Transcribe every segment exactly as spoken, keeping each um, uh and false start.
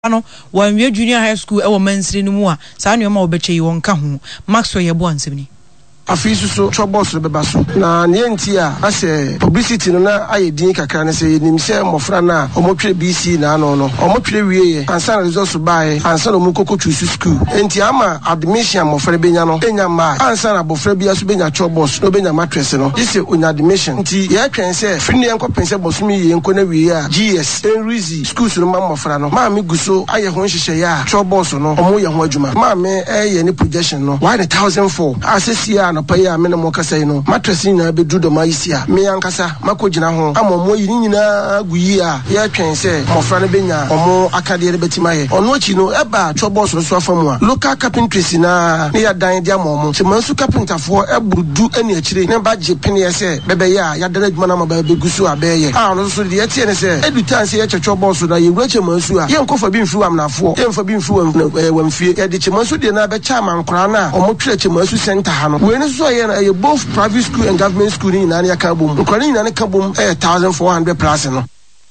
ano wan wie junior high school e wo mansiri no mu a saa nneoma wo beche yi won ka ho Maxwell ye bo ansem ni afisu so troubles beba so na ne enti a ase publicity no na ayedin kakra ne se nim se mofra na omotwe B C na no no omotwe wieye ansa na results bae ansa no mu koko chusu school enti ama admission mofra benya no enya ma ansa na bofra bia so benya troubles no benya mattress no this is on admission enti ye twen se free ne enko pense bosumi ye enko na wieye a G S Enrizi schools no ma mofra no ma me guso aye ho nhihye ya troubles no omo ye ho adwuma ma me eye ni projection no one thousand four asesi no pay a minimum kasa no mattress nyina be dudo ma isia me yankasa makogina ho amommo yiri nyina guyi a ye twen se mofra no benya omo akade betima ye ono chi no eba trouble so so afamu a local carpentry na ne ya dan dia mommo se mansu carpenter fo ebrudu ani akire ne ba je pene se bebe ya ya dana adwuma na ma ba begusu abeye a no so de ye tie ne se edutan se ye trouble so na ye wura che mansu a ye nkofa bi mfi wamnafo ye mfa bi mfi wamfie ye de che mansu de na be cha mankora na omo twere che mansu center ha no we ne so ye na both private school and government school in na ka bom nkwane na ka bom eh one thousand four hundred plus no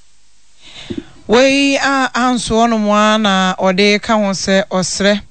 we a anso no mo na ode ka ho se osre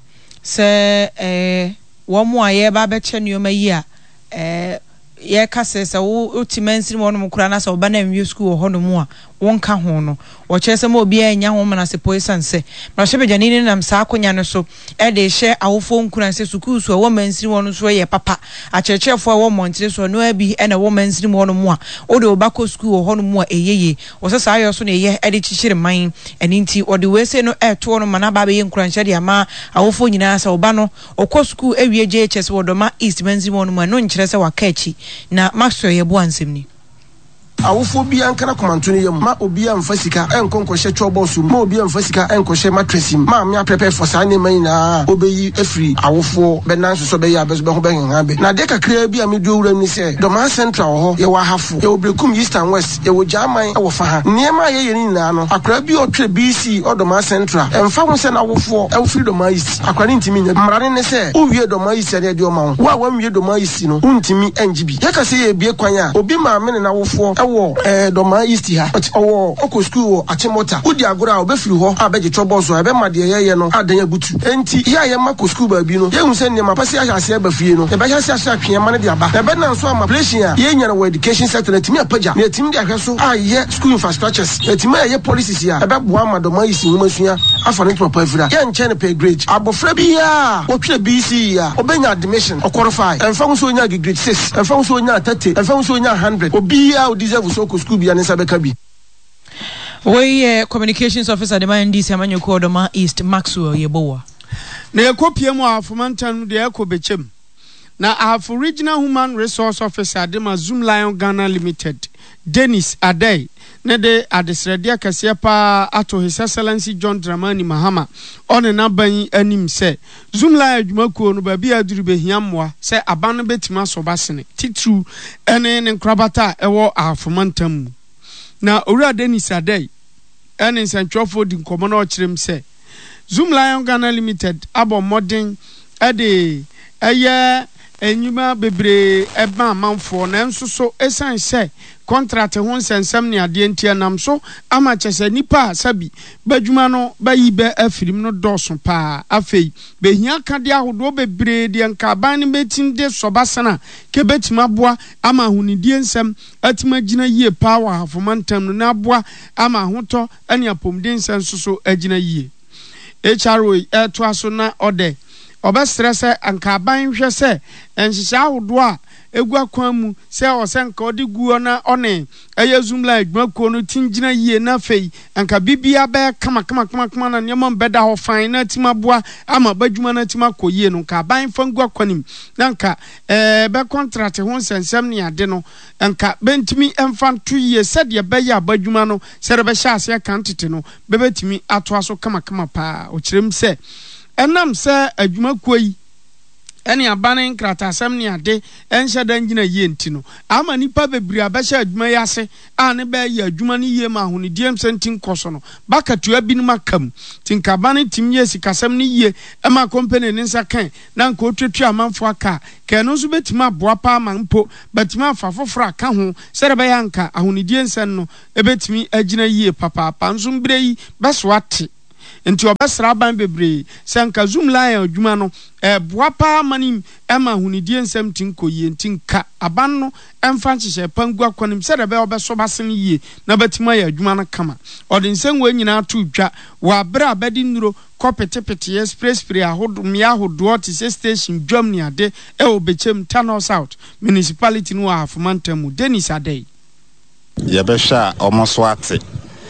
se eh wo mo aye ba be che nneoma yi a eh ye ka se se wo utimansiri mo no mukura na se oba na nwi school ho no mo a won ka ho no wo che se mo obi anya ho mana se poisan se ma hye bejani ni nam sa akonya no so e de hye awofo nkura se school so wo mansiri mo no so ye papa a chechefo wo montire so no abi e na wo mansiri mo no mo a o de obako school ho no mo a eyeye wo se sa ayo so na ye e de chichire man eni nti o de we se no e to no mana ba be ye nkura nhye de ama awofo nyina sa oba no okọ school e wie J H S wo do ma East mansiri mo no mo no nkyere se wakachi na Maxwell ye bo ansem ni awofo bi ankara komanto ne yam ma obi amfa sika enkonko hye trouble so ma obi amfa sika enko hye mattress ma me prepare for sa ne man na obeyi afri awofo be nan so be ya bezo be ho be ngan be na de kakra bi amedu owura ni se Doma Central ho ye wa hafo ye obrekum East and West ye wo jaman e wo fa ha niema ye ye ni na no akra bi otwe B C o Doma Central emfa ho se na awofo e wo free Doma East akra ni ntimi nya mrane ne se o wie Doma East ya de o ma wo wa wa wie Doma East no untimi enjibi ye ka se ye bie kwan a obi ma me na awofo wo eh Doma East ha owo oko school wo Achimota udi agora obefiri ho abeje trouble so ebe ma de ye no adan agutu enti ya ye mako school ba bi no ye hu se ne ma pase ahase aba fie no e ba hase ahase atwe ma ne de aba ebe na so ama population a ye nyana wo education sector na timi apaja na timi de ahwe so a ye school infrastructures na timi ye policies ya ebe bo ama Doma East hu masua afa ne papa afira ye nche ne pay grade abofra bi ya wo twe B C ya obenya admission o qualify emfa hu so onya grade six emfa hu so onya thirty emfa hu so onya one hundred obi ya o deserve so school bi anesa beka bi we uh, communications officer de man D C amanyoko Doma East Maxwell yebowa na ekopie mu afomantan de ekobechem na af regional human resource officer de ma Zoom Lion Ghana Limited Dennis Adey ne de adesrede akase pa ato His Excellency John Dramani Mahama one na ban anim se Zoom Lion adwumakuo no ba bia duru behia mmoa se aban betima so basene titru ene ne nkrabata ewo afomantam mu na owura Dennis Adey ene nsantwofo di nkomo na okirem se Zoom Lion Ghana Limited abo modern ade eye enyuma bebre eba manfo na nso so esan se contract ho nsensem ne ade entia nam so ama chese nipa sabi badwuma no bayi be afirim no doso pa afei behia kade ahodo bebre de nka ban ne betim de sobasana ke betima boa ama hunidie nsem atima gina yie pa wa hafomantam no na boa ama hoto ane apomde nsem so so agina yie H R O eto aso na ode obestre se anka ban hwe se enhihya ahodo a egu akwan mu se o se nka odi guo na one eye Zoom Lion adwumakuo no tingina yie na fei anka bibia be kama kama kama kama na nyema beda ho fan na timaboa ama badwuma na timako yie no nka ban fangu akwanim na nka eh be contract ho sensem ne ade no nka bentimi emfanto yie sede be ya badwuma no sere be hya ase kantete no bebetimi ato aso kama kama pa o kirem se enam se adwumakuo yi eni abane nkrata asem ne ade enhye dan gina yie ntino ama nipa bebri abehye adwuma yase a ne be ye adwuma ne yie ma ho ne diem sentin koso no bakatu abinum akam tinka bane timye sikasem ne yie ema company ne nsa kan na nka otwetwe amanfo aka ka no so betima boa pa amampo betima afafoforo aka ho sere be yanka ahonidie nsen no ebetimi agina yie papa pa nso mbre yi beso ate nti obesra ban bebre senka Zoom Lion adwuma no eh boa pa manim ema hunidie nsem tinko yie ntinka aban no emfa nhyehyɛ pangu akwanim sɛ debe obeso basen yie na batima ya adwuma no kama ode nsem we nyina to dwa wa bra abedi nuro kopetepete express spray ahodo me ahodo te station dwam ni ade e obechem Tano South municipality no afomantamu Dennis Adey yebesha omoso ate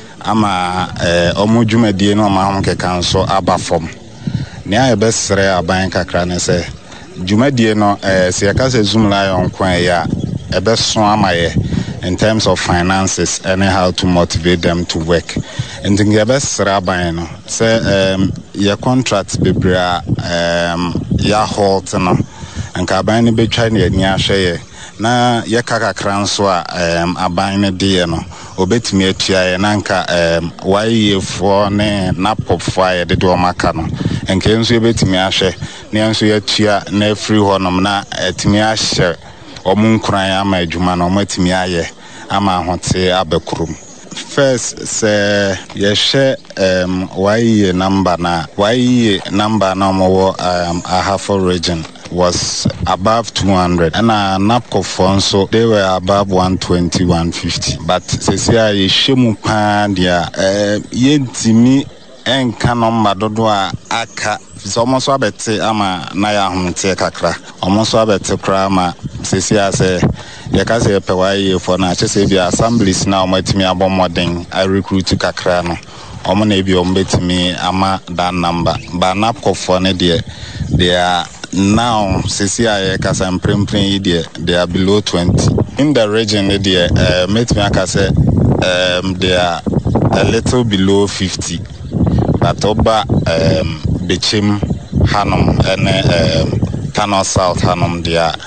ama eh omo dwumadie no ma ho keka nso aba fom ne ayebesre aban kakra ne se dwumadie no eh se yaka se Zoom Lion kwan ya ebeso amaye in terms of finances and how to motivate them to work. And think yebesre aban no se um your contract bebra um ya halt no anka aban ne betwa ne ani ahwe na yekaka kranso a um aban ne de no obetimi atua ye nanka um wayefo ne napofo aye de do maka no enke nso obetimi ahwe ne nso yatua na free honom na etimi ahye omunkran ama adwuma no matimi aye ama hote abekrum. First say yeshe um waye number na waye number na mo um Ahafo region was above two hundred and uh, Napco phone so they were above one twenty one fifty but sesia ye shemu pan dia eh yentimi enka number dodo a aka so almost abete ama na ya humte kakra almost abete kra ama sesia se ye ka se pe waye for na che se bi assemblies na omatimi abomoden I recruit kakra no omo na bi ombetimi ama that number ba Napco for ne dia they are now C C I Kasam Primprin they are below twenty. In the region they uh met me say um they are a little below fifty. But oba um Bechim Hanum and um Tano South Hanum they are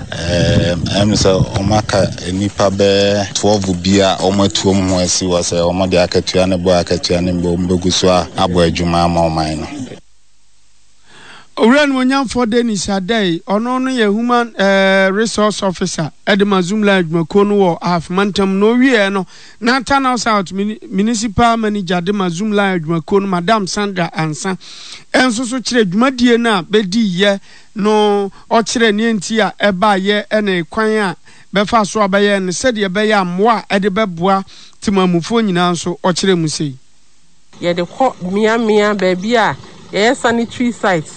um I'm so omaka nipa be twelve bia omo tuom ho asi was omo de akatua ne bo akatua ne bo mbeguso abo adwuma ma oman no. Oren wonyam for Dennis Adey ono no ye human uh, resource officer Edema Zoom Lion adwumako no wo afomantam no wie no na Tano South municipal manager Edema Zoom Lion adwumako no Madam Sandra Ansa enso so kire adwumadie na bedi ye no o kire ne enti a eba ye ene kwan a befa so abaye ne sede ye be ya moa ede beboa timamufo nyina nso o kire mu sei ye de ko mia mia ba bia ye sanitary sites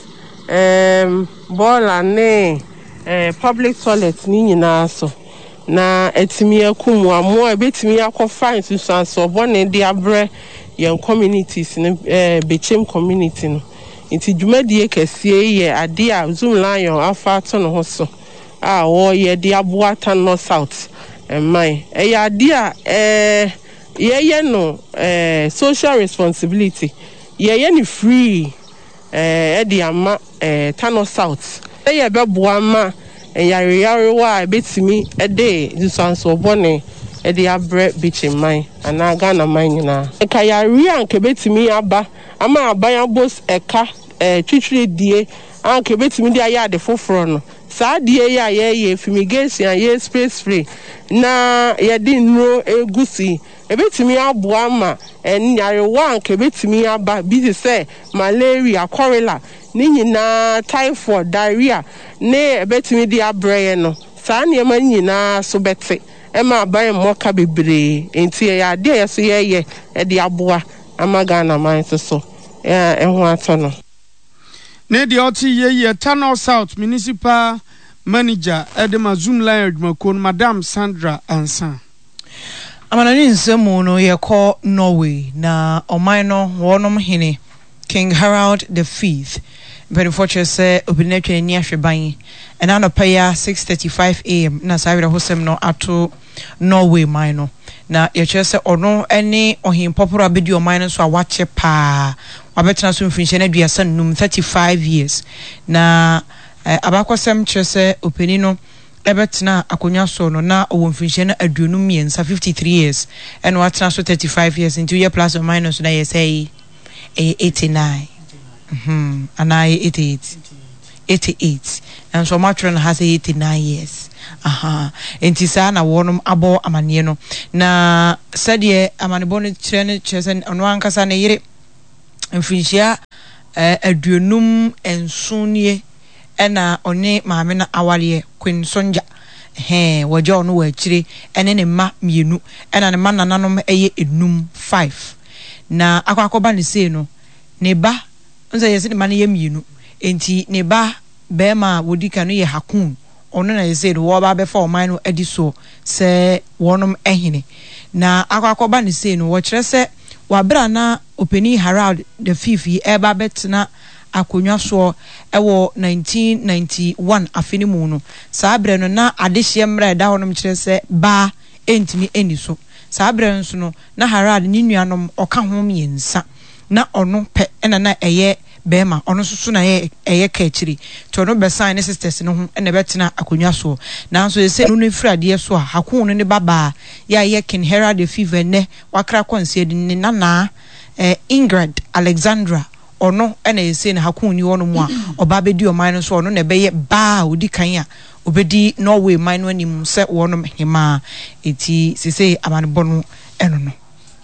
um bola ne eh public toilet ni nyina so na etimi akumu amo ebetimi akofa insusanso obone de abre yen communities ne eh Bechem community no nti dwumadie kese ye ade a Zoom Lion afa to no ho so a wo ye de aboa Tano South emai e ya ade a eh ye ye no eh social responsibility ye ye ni free eh edi ama eh Tano South e ye beboa ma yare yare wa betimi ede dusanso obone ede abre Bechem man ana Ghana man nyina e ka yare anke betimi aba ama aban abos eka eh twitwire die anke betimi dia ya de foforo no saa die ya ye ye fumigation ye spray spray na ye di nro egusi ebetimi aboa ma enyare wa anke betimi aba bi se malaria cholera ni nyina typhoid diarrhea ne ebetimi di abreye no saa ne ma nyina so bete e ma aban moka bebre enti ya de ye so ye ye e di aboa amaga na man so so eh eho ato no ne di oti ye ye Tano South municipal manager Edema Zoom Lion adwumako Madam Sandra Ansa amanani nsemu no ye call Norway na oman no wonom hene King Harald the fifth very fortunate say obinatwe ni ahweban and na paya six thirty-five a m na sawira hosem no ato Norway man no na ye chese ono ene ohim popular bedi oman no so awache pa wabetena so mfinche na duasa num thirty-five years na eh, abakosem chese openi no ebetena akonya so no na owo mfinche na aduonum miensa fifty-three years and watena so thirty-five years into year plus or minus na ye say eighty-nine mhm and I eighty-eight eighty-eight and so matron has eighty-nine years aha enti sa na wonum abo amane no na said ye amane bonu kire ne chese ono ankasa ne yire mfinhyia eh aduonum ensunie ena one maame na awale Queen Sonja he waje ono wa akire ene ne ma mienu ena ne ma nananom eye enum five na akwakoba ne sei no ne ba nza yesi ne ma ne ye mienu enti ne ba be ma wodika no ye Hakun ono na yesi no wo ba be fa o man no ediso se wonom ehene na akwakoba ne sei no wo kire se wabra na Openi Harold the fifth yi eba betna akonwa so ewo nineteen ninety-one afini mu no saa bre no na adehye mra da honom kire se ba entimi eni so saa bre nso no na Harold ni nuanom oka ho miensa na ono pe ena na eye bema ono susu na ye eye ka akiri to no be sign sisters no ho ena betna akonwa so na nso se no frade so a Hakun no ne baba ya ye King Harold the fifth ne wakra konse de ne nana eh Ingrid Alexandra ono ena yese na Hakun ni wono mu a oba bedi o man so ono na beye ba odi kan a obedi Norway man no anim se wono hema eti sese amanbo no eno no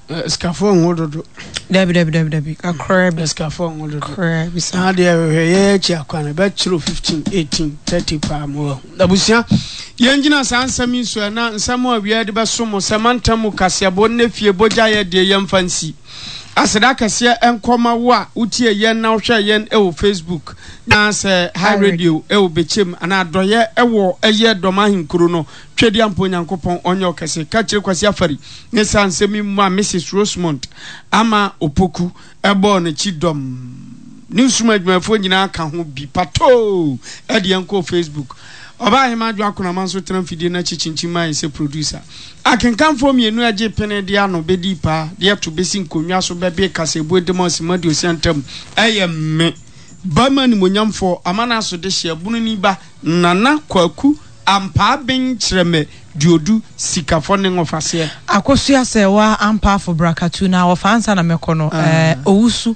skafo ngododo dabi dabi dabi dabi ka crab skafo ngododo crab sa de ye chi akwana ba chiro fifteen eighteen thirty pa mo abusia yenjina sansami so na nsamo awia de besomo semantamu kasebo na fie boja ye de yemfansi aseda kase enkoma wo a utie yen na hwe yen e wo Facebook na se high radio e wo bechem ana doye e wo eye doma hinkuru no twedi ampo nyankopon onye okese ka kire kwasi afari ne sansemi mu a Missus Rosemont ama opoku ebo na chidom newsroom adwafo nyina ka ho bi pato e de enko Facebook oba hema adwa akona manso tramfidie na chichinchi man se producer akenkan fo mienu age pene dia no bedi pa dia to besi nkonwa so bebe kasebo demos madio sentam ayemme bamani monyamfo amana so de hye bunu ni ba nana kwaku ampa ben kyereme diodu sikafo ne ngofase akosu asewa ampa fo brakatu na ofansa na mekono eh owusu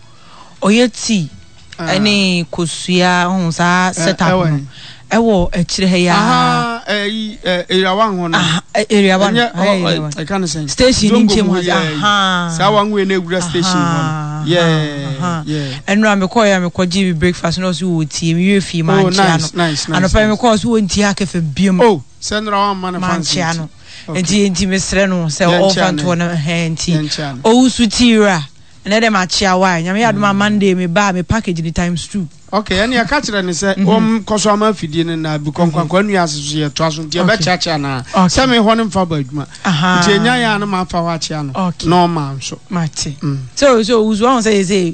oyeti ani kosua honsa setup no ewo ekire he ya aha eh area one ho na area one I can say station in chem aha sa wanwe na egura station ho yeah yeah enra me call ya me call give breakfast no so wotie me we fi man chia no anopa me call so wonti akefe biom oh senra one man fancy no enti enti me sre no se o fanto na enti o su tira na dem achia wa nyame yadoma Monday me ba me package the times two okay any akachira ni se om koso ama fidie ne na bi konkwankwa nu aseso ye to aso tie be chacha na se me ho ne mfa ba aduma tie nya ya na ma fa wa chia no no ma so mate so so uzo on say say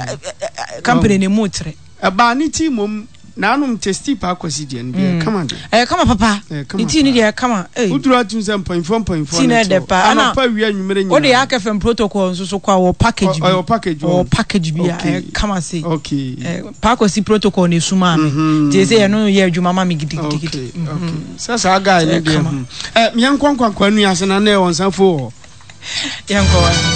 company ne mutre ba ni ti mom na anum testi pa akwasi die ne come on eh come papa iti ni die come eh uduru atun se point four point four ti na de pa ana pa wi anwumere nya o de akefem protocol nso so kwa wo package bi o package o package bi eh come say okay eh pa akwasi protocol ne suma me je say no ye adwuma ma me gidigidi okay okay sasa guy ne de eh me yankwankwankwa nu ase na na e won sanfo yankwa